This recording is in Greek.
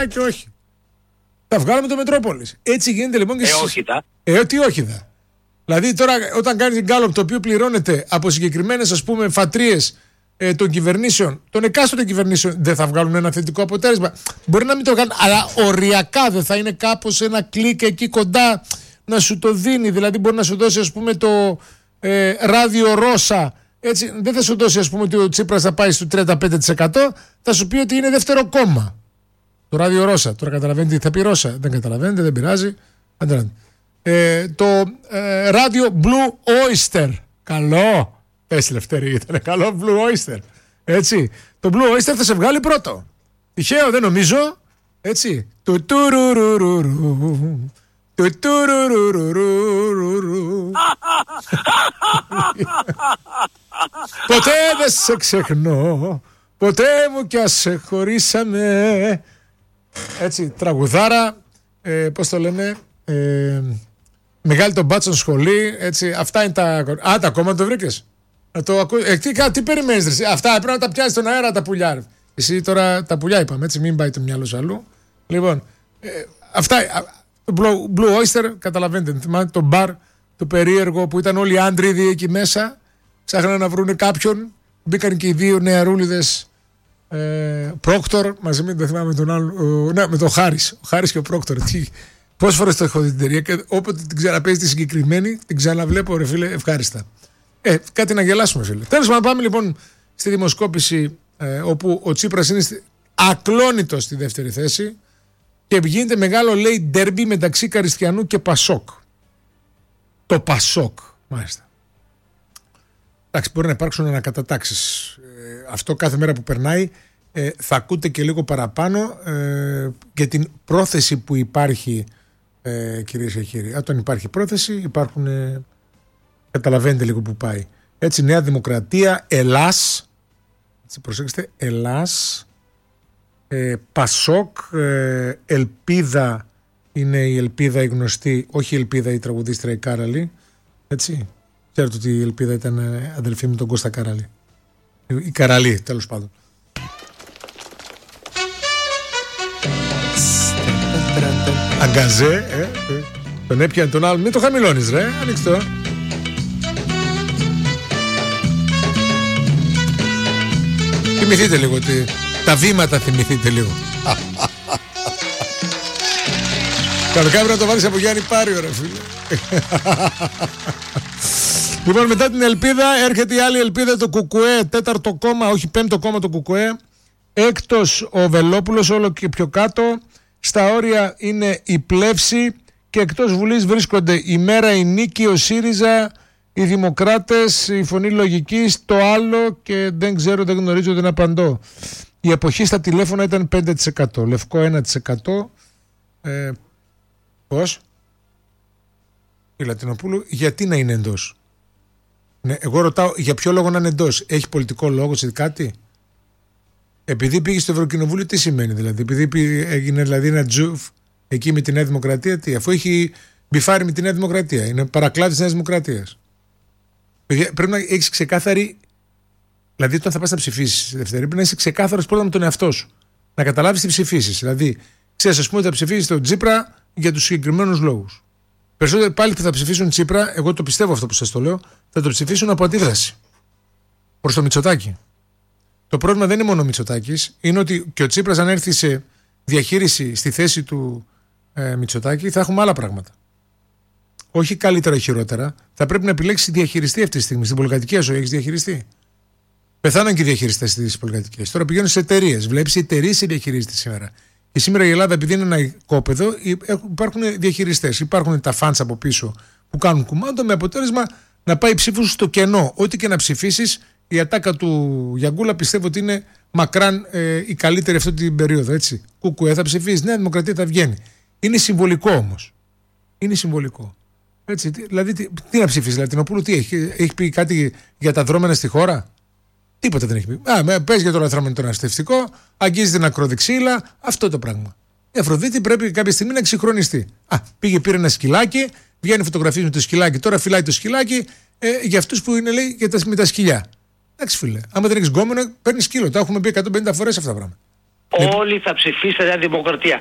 και όχι. Θα βγάλουμε το Μετρόπολης. Έτσι γίνεται λοιπόν και όχι τα. Τι όχι θα. Δηλαδή τώρα όταν κάνεις γκάλωπ το οποίο πληρώνεται από συγκεκριμένες ας πούμε φατρίες των κυβερνήσεων, των εκάστοτε κυβερνήσεων, δεν θα βγάλουν ένα θετικό αποτέλεσμα. Μπορεί να μην το κάνουν, αλλά οριακά δεν θα είναι κάπως ένα κλικ εκεί κοντά να σου το δίνει. Δηλαδή μπορεί να σου δώσει ας πούμε το ράδιο Ρώσα. Έτσι, δεν θα σου δώσει ας πούμε ότι ο Τσίπρας θα πάει στο 35%, θα σου πει ότι είναι δεύτερο κόμμα. Το ράδιο Ρώσα. Τώρα καταλαβαίνετε τι θα πει Ρώσα. Δεν καταλαβαίνετε, δεν πειράζει. Το ράδιο Blue Oyster. Καλό. Πες Λευτέρη, ήταν καλό Blue Oyster. Έτσι. Το Blue Oyster θα σε βγάλει πρώτο. Τυχαίο δεν νομίζω. Έτσι. Ποτέ δεν σε ξεχνώ, ποτέ μου κι ας σε χωρίσαμε. Έτσι, τραγουδάρα, πώς το λένε, μεγάλη τον μπάτσον σχολή, έτσι, αυτά είναι τα... Α, τα κόμματα το βρήκες. Τι περιμένεις ρε, αυτά πρέπει να τα πιάσεις στον αέρα τα πουλιά ρε. Εσύ τώρα τα πουλιά είπαμε, έτσι, μην πάει το μυαλό σου αλλού. Λοιπόν, αυτά, το Blue Oyster, καταλαβαίνετε, θυμάστε το μπαρ, το περίεργο που ήταν όλοι οι άντριδοι εκεί μέσα, ψάχναν να βρουν κάποιον, μπήκαν και οι δύο νεαρούλιδες Πρόκτορ, μαζί με, δεν θυμάμαι τον άλλο, ναι, με τον Χάρης, ο Χάρης και ο Πρόκτορ. Πόσες φορές το έχω δει την εταιρεία και όποτε την ξαναπέζει τη συγκεκριμένη, την ξαναβλέπω ρε φίλε, ευχάριστα. Κάτι να γελάσουμε φίλε. Τέλος πάντων, πάμε λοιπόν στη δημοσκόπηση όπου ο Τσίπρας είναι ακλόνητος στη δεύτερη θέση και γίνεται μεγάλο λέει ντέρμπι μεταξύ Καριστιανού και Πασόκ. Το Πασόκ, μάλιστα. Εντάξει, μπορεί να υπάρξουν ανακατατάξεις. Αυτό κάθε μέρα που περνάει θα ακούτε και λίγο παραπάνω για την πρόθεση που υπάρχει, κυρίες και κύριοι. Όταν υπάρχει πρόθεση υπάρχουν, καταλαβαίνετε λίγο που πάει. Έτσι, Νέα Δημοκρατία, Ελλάς, έτσι, προσέξτε, Ελλάς, Πασόκ, Ελπίδα, είναι η Ελπίδα η γνωστή, όχι η Ελπίδα η τραγουδίστρια η Κάραλη, έτσι. Ξέρετε ότι η Ελπίδα ήταν αδελφή με τον Κώστα Καραλή. Η Καραλή, τέλος πάντων. Αγκαζέ, τον έπιανε τον άλλον. Μην το χαμηλώνεις ρε, ανοίξτε το. Θυμηθείτε λίγο ότι τα θυμηθείτε λίγο. Κανονικά να το βάλεις από Γιάννη Πάριο ρε φίλε. Λοιπόν, μετά την Ελπίδα έρχεται η άλλη Ελπίδα, το Κουκουέ, τέταρτο κόμμα, όχι πέμπτο κόμμα το Κουκουέ. Έκτος ο Βελόπουλος, όλο και πιο κάτω. Στα όρια είναι η Πλεύση και εκτός Βουλής βρίσκονται η Μέρα, η Νίκη, ο ΣΥΡΙΖΑ, οι Δημοκράτες, η Φωνή Λογικής, το άλλο και δεν ξέρω, δεν γνωρίζω, δεν απαντώ. Η εποχή στα τηλέφωνα ήταν 5%, Λευκό 1%. Πώς? Η Λατινοπούλου, γιατί να είναι εντός? Ναι, εγώ ρωτάω για ποιο λόγο να είναι εντός. Έχει πολιτικό λόγο σε κάτι? Επειδή πήγε στο Ευρωκοινοβούλιο, τι σημαίνει δηλαδή? Επειδή έγινε δηλαδή ένα τζουφ εκεί με τη Νέα Δημοκρατία, τι? Αφού έχει μπιφάρει με τη Νέα Δημοκρατία, είναι παρακλάδι της Νέας Δημοκρατίας. Πρέπει να έχεις ξεκάθαρη, δηλαδή όταν θα πας να ψηφίσεις Δευτέρα, πρέπει να είσαι ξεκάθαρος πρώτα με τον εαυτό σου. Να καταλάβεις τι ψηφίσεις. Δηλαδή, ξέρεις, ας πούμε, θα ψηφίσεις τον Τσίπρα για τους συγκεκριμένους λόγους. Περισσότεροι πάλι που θα ψηφίσουν Τσίπρα, εγώ το πιστεύω αυτό που σας το λέω, θα το ψηφίσουν από αντίδραση προς το Μητσοτάκη. Το πρόβλημα δεν είναι μόνο ο Μητσοτάκης, είναι ότι και ο Τσίπρας, αν έρθει σε διαχείριση στη θέση του Μητσοτάκη, θα έχουμε άλλα πράγματα. Όχι καλύτερα ή χειρότερα. Θα πρέπει να επιλέξει διαχειριστή αυτή τη στιγμή. Στην πολυκατοικία ζωή έχει διαχειριστή. Πεθάναν και οι διαχειριστές στις πολυκατοικίες. Τώρα πηγαίνουν σε εταιρείες. Βλέπεις, οι εταιρείες διαχειρίζεται σήμερα. Και σήμερα η Ελλάδα, επειδή είναι ένα οικόπεδο, υπάρχουν διαχειριστές. Υπάρχουν τα φαντς από πίσω που κάνουν κουμάντο με αποτέλεσμα να πάει ψήφου στο κενό. Ό,τι και να ψηφίσεις, η ατάκα του Γιαγκούλα πιστεύω ότι είναι μακράν η καλύτερη αυτή την περίοδο. Έτσι. Κουκουέ θα ψηφίσει, Νέα Δημοκρατία θα βγαίνει. Είναι συμβολικό όμως. Είναι συμβολικό. Έτσι, δηλαδή, τι να ψηφίσει, Λατινοπούλου, τι έχει πει κάτι για τα δρόμενα στη χώρα? Τίποτα δεν έχει πει. Πες για το λαθρόμενο το ναυτευτικό, αγγίζει την ακροδεξίλα, αυτό το πράγμα. Η Αφροδίτη πρέπει κάποια στιγμή να εξυγχρονιστεί. Πήγε, πήρε ένα σκυλάκι, βγαίνει φωτογραφίες με το σκυλάκι, τώρα φυλάει το σκυλάκι για αυτούς που είναι, λέει, με τα σκυλιά. Εντάξει, φίλε, άμα δεν έχει γκόμενο, παίρνει σκύλο. Τα έχουμε πει 150 φορές αυτά τα πράγματα. Όλοι θα ψηφίσετε Νέα Δημοκρατία.